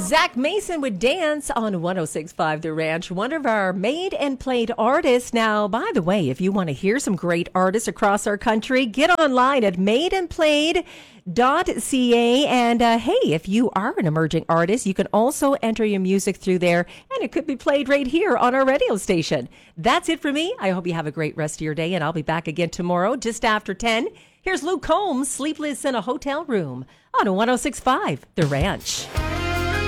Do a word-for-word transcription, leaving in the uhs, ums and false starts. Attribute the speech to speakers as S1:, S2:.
S1: Zach Mason would dance on one oh six point five The Ranch, one of our made and played artists. Now, by the way, if you want to hear some great artists across our country, get online at made and played dot c a. And uh, hey, if you are an emerging artist, you can also enter your music through there, and it could be played right here on our radio station. That's it for me. I hope you have a great rest of your day, and I'll be back again tomorrow just after ten. Here's Luke Combs, Sleepless in a Hotel Room on one oh six point five The Ranch.